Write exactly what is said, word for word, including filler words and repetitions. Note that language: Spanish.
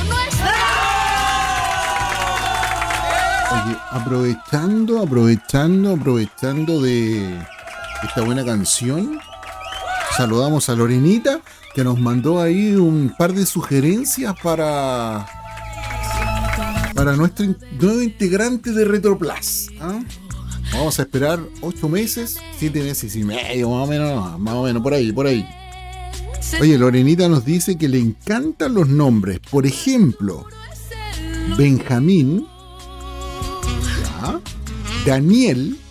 Oye, aprovechando, aprovechando, aprovechando de esta buena canción, saludamos a Lorenita, que nos mandó ahí un par de sugerencias para para nuestro in- nuevo integrante de Retroplas. ¿Ah? Vamos a esperar ocho meses, siete meses y medio, más o menos, más o menos, por ahí, por ahí. Oye, Lorenita nos dice que le encantan los nombres. Por ejemplo, Benjamín, ¿ya? Daniel,